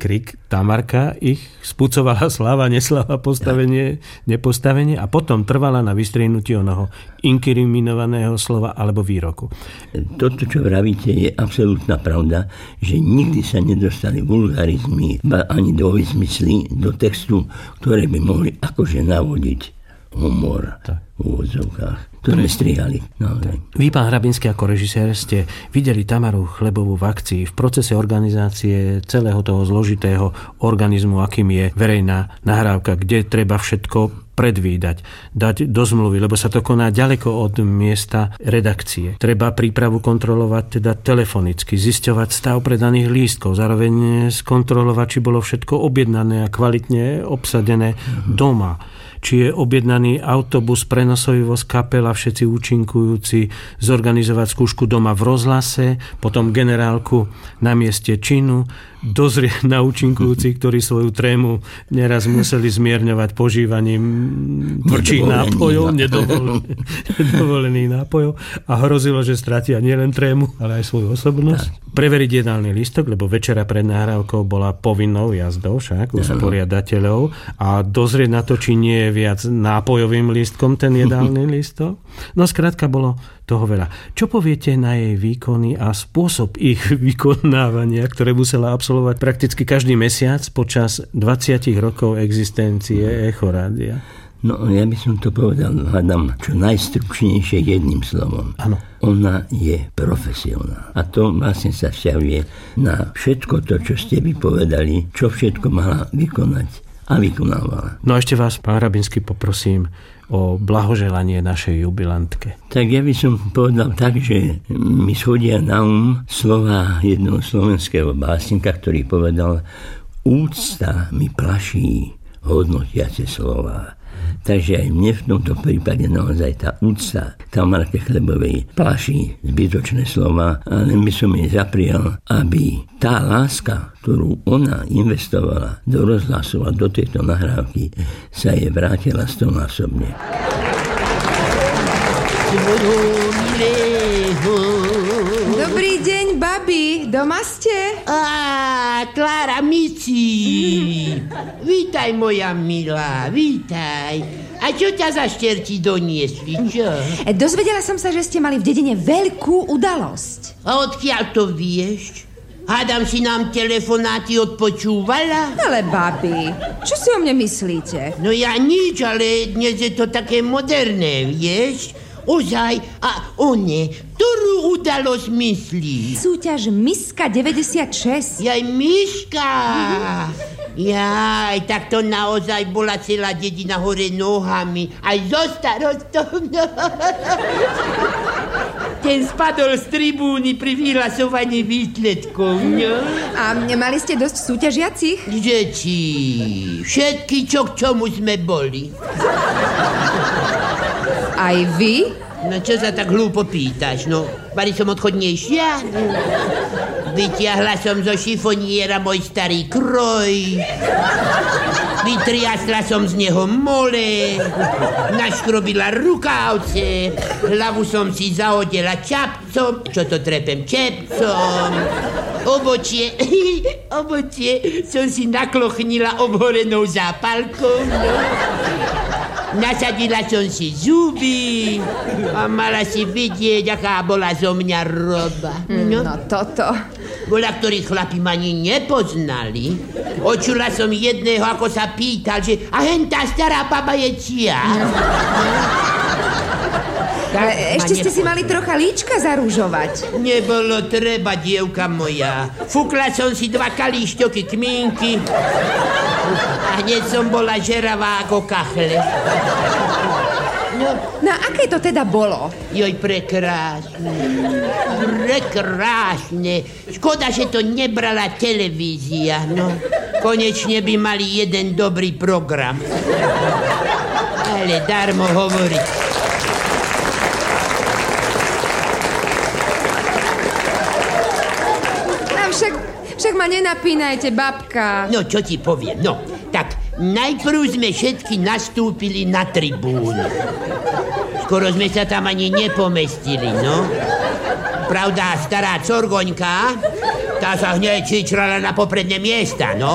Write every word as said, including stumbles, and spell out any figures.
krik Tamarka, ich spucovala sláva, nesláva, postavenie, nepostavenie a potom trvala na vystrihnutí onoho inkriminovaného slova alebo výroku. Toto, čo vravíte, je absolútna pravda, že nikdy sa nedostali vulgarizmy ani do zmysly do textu, ktoré by mohli akože navodiť humor tak. V úvodzovkách. To sme strihali. No, Vy, pán Hrabinský, ako režisér ste videli Tamaru Chlebovú v akcii v procese organizácie celého toho zložitého organizmu, akým je verejná nahrávka, kde treba všetko predvídať, dať do zmluvy, lebo sa to koná ďaleko od miesta redakcie. Treba prípravu kontrolovať teda telefonicky, zisťovať stav predaných lístkov, zároveň skontrolovať, či bolo všetko objednané a kvalitne obsadené doma. Či je objednaný autobus, prenosový voz, kapela, všetci účinkujúci, zorganizovať skúšku doma v rozhlase, potom generálku na mieste činu, dozrieť na účinkujúcich, ktorí svoju trému neraz museli zmierňovať požívaním tvrdších nápojov, nedovolených nápojov a hrozilo, že stratia nielen trému, ale aj svoju osobnosť. Tak. Preveriť jedálny lístok, lebo večera pred nahrávkou bola povinnou jazdou však usporiadateľov a dozrieť na to, či nie je viac nápojovým lístkom ten jedálny lístok. No skrátka bolo toho veľa. Čo poviete na jej výkony a spôsob ich vykonávania, ktoré musela absolvovať prakticky každý mesiac počas dvadsať rokov existencie Echorádia? No, ja by som to povedal, hádam, čo najstručnejšie jedným slovom. Áno. Ona je profesionál. A to vlastne sa vzťahuje na všetko to, čo ste vypovedali, čo všetko mala vykonať a vykonávala. No a ešte vás, pán Hrabinský, poprosím o blahoželanie našej jubilantke. Tak ja by som povedal tak, že mi schodia na um slova jedného slovenského básnika, ktorý povedal: úcta mi plaší hodnotiace slova. Takže aj mne v tomto prípade naozaj tá úcta Tamarke Chlebovej plaší zbytočné slova, ale by som jej zaprial, aby tá láska, ktorú ona investovala do rozhlasu a do tejto nahrávky, sa jej vrátila stonásobne. Dobrý deň, babi. Doma ste? Á, Klára Mici. Vítaj, moja milá, vítaj. A čo ťa za šterti doniesli, čo? E, dozvedela som sa, že ste mali v dedine veľkú udalosť. A odkiaľ to vieš? Hádam si nám telefonáty odpočúvala? Ale babi, čo si o mne myslíte? No ja nič, ale dnes je to také moderné, vieš? Ozaj, a one, ktorú udalosť myslí? Súťaž Miska deväťdesiatšesť. Jaj, Miška! Mm-hmm. Jaj, tak to naozaj bola celá dedina hore nohami. Aj so starostom. Ten spadol z tribúny pri vyhlasovaní výsledkov. No? A mali ste dosť súťažiacich? Že či? Všetky, čo k čomu sme boli. Aj vy? No čo sa tak hlúpo pýtaš? No, vari som odchodnejšia? Vytiahla som zo šifoniera môj starý kroj. Vytriasla som z neho mole. Naškrobila rukávce. Hlavu som si zaodela čapcom. Čo to trepem? Čepcom. Obočie, obočie som si naklochnila obhorenou zápalkou. No. Nasadila som si zuby a mala si vidieť, aká bola zo mňa roba. No, no toto. Bola, ktorí chlapi ma ani nepoznali. Očula som jedného, ako sa pýtal, že a hen tá stará baba je čia. Ale ešte ste si mali trocha líčka zarúžovať. Nebolo treba, dievka moja. Fúkla som si dva kalíšťoky kmínky a hneď som bola žeravá ako kachle. No, no aké to teda bolo? Joj, prekrásne. Prekrásne. Škoda, že to nebrala televízia. No, konečne by mali jeden dobrý program. Ale darmo hovoriť. Však, však ma nenapínajte, babka. No, čo ti poviem? No, tak najprv sme všetky nastúpili na tribúnu. Skoro sme sa tam ani nepomestili, no. Pravda, stará Corgoňka, tá sa hneď čičrala na popredné miesta, no.